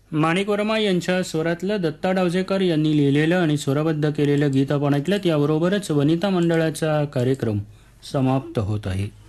माणिक वर्मा यांच्या स्वरातलं दत्ता डावजेकर यांनी लिहिलेलं आणि स्वरबद्ध केलेलं गीत आपण ऐकलं. त्याबरोबरच वनिता मंडळाचा कार्यक्रम समाप्त होत आहे.